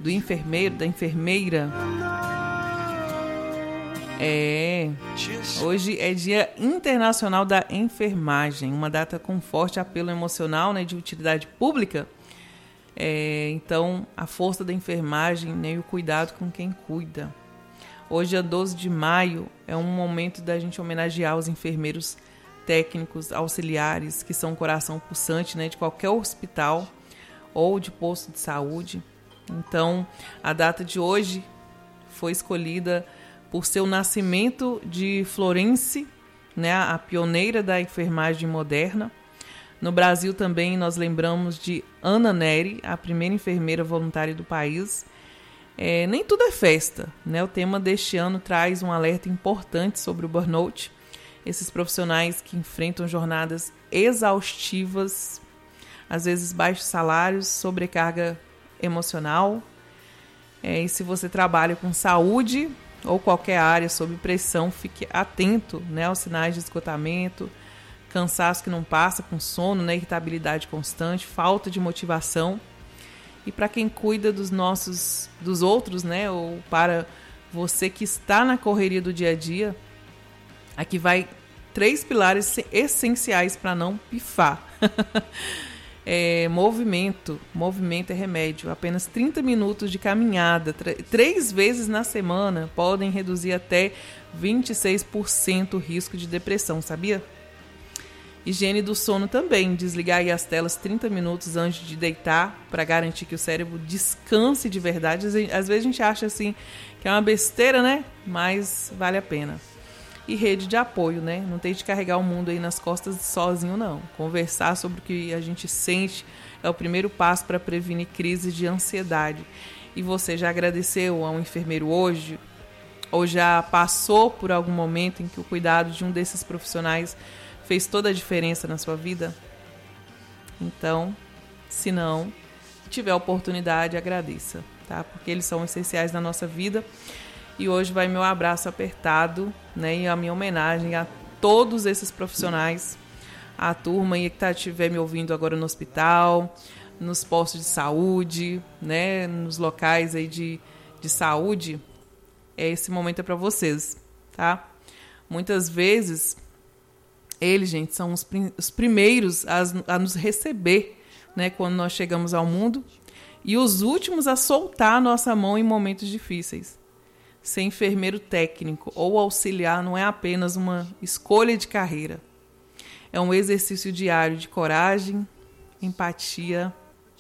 do enfermeiro, da enfermeira. Hoje é Dia Internacional da Enfermagem, uma data com forte apelo emocional, né, de utilidade pública. Então, a força da enfermagem, né, e o cuidado com quem cuida. Hoje, é 12 de maio, é um momento da gente homenagear os enfermeiros técnicos, auxiliares, que são o coração pulsante, né, de qualquer hospital ou de posto de saúde. Então, a data de hoje foi escolhida por ser o nascimento de Florence, né, a pioneira da enfermagem moderna. No Brasil também nós lembramos de Ana Nery, a primeira enfermeira voluntária do país. Nem tudo é festa, né? O tema deste ano traz um alerta importante sobre o burnout. Esses profissionais que enfrentam jornadas exaustivas, às vezes baixos salários, sobrecarga emocional. E se você trabalha com saúde ou qualquer área sob pressão, fique atento, né, aos sinais de esgotamento, cansaço que não passa, com sono, né, irritabilidade constante, falta de motivação. E para quem cuida dos outros, né, ou para você que está na correria do dia a dia, aqui vai 3 pilares essenciais para não pifar. Movimento é remédio. Apenas 30 minutos de caminhada 3 vezes na semana podem reduzir até 26% o risco de depressão, sabia? Higiene do sono também. Desligar aí as telas 30 minutos antes de deitar para garantir que o cérebro descanse de verdade. Às vezes a gente acha assim que é uma besteira, né? Mas vale a pena. E rede de apoio, né? Não tem de carregar o mundo aí nas costas sozinho, não. Conversar sobre o que a gente sente é o primeiro passo para prevenir crises de ansiedade. E você já agradeceu a um enfermeiro hoje? Ou já passou por algum momento em que o cuidado de um desses profissionais fez toda a diferença na sua vida? Então, se não tiver oportunidade, agradeça, tá? Porque eles são essenciais na nossa vida. E hoje vai meu abraço apertado, né, e a minha homenagem a todos esses profissionais, a turma aí que estiver me ouvindo agora no hospital, nos postos de saúde, né, nos locais aí de saúde. Esse momento é para vocês, tá? Muitas vezes, eles, gente, são os primeiros a nos receber, né, quando nós chegamos ao mundo, e os últimos a soltar a nossa mão em momentos difíceis. Ser enfermeiro técnico ou auxiliar não é apenas uma escolha de carreira. É um exercício diário de coragem, empatia.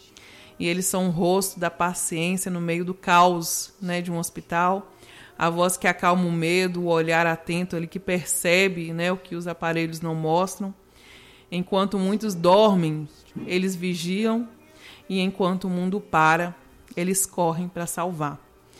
E eles são o rosto da paciência no meio do caos, né, de um hospital. A voz que acalma o medo, o olhar atento ali que percebe, né, o que os aparelhos não mostram. Enquanto muitos dormem, eles vigiam. E enquanto o mundo para, eles correm para salvar.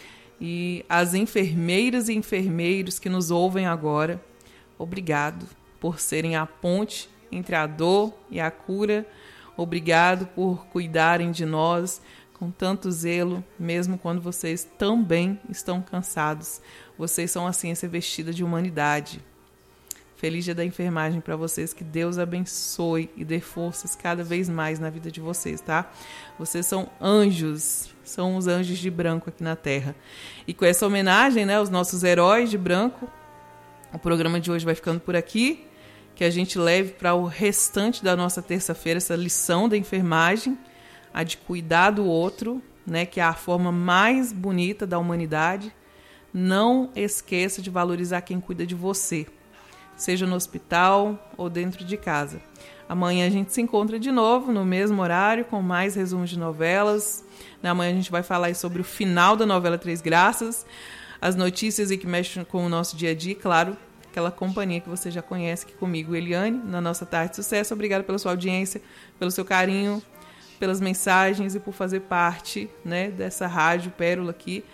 E as enfermeiras e enfermeiros que nos ouvem agora, obrigado por serem a ponte entre a dor e a cura. Obrigado por cuidarem de nós com tanto zelo, mesmo quando vocês também estão cansados. Vocês são a ciência vestida de humanidade. Feliz Dia da Enfermagem para vocês, que Deus abençoe e dê forças cada vez mais na vida de vocês, tá? Vocês são anjos, são os anjos de branco aqui na Terra. E com essa homenagem, né, aos nossos heróis de branco, o programa de hoje vai ficando por aqui, que a gente leve para o restante da nossa terça-feira essa lição da enfermagem, a de cuidar do outro, né, que é a forma mais bonita da humanidade. Não esqueça de valorizar quem cuida de você, seja no hospital ou dentro de casa. Amanhã a gente se encontra de novo no mesmo horário com mais resumos de novelas. Amanhã a gente vai falar sobre o final da novela Três Graças, as notícias que mexem com o nosso dia a dia, claro, aquela companhia que você já conhece aqui comigo, Eliane, na nossa Tarde de Sucesso. Obrigada pela sua audiência, pelo seu carinho, pelas mensagens e por fazer parte, né, dessa rádio Pérola aqui.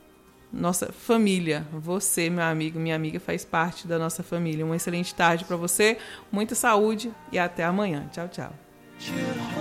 Nossa família, você, meu amigo, minha amiga, faz parte da nossa família. Uma excelente tarde para você, muita saúde e até amanhã. Tchau, tchau.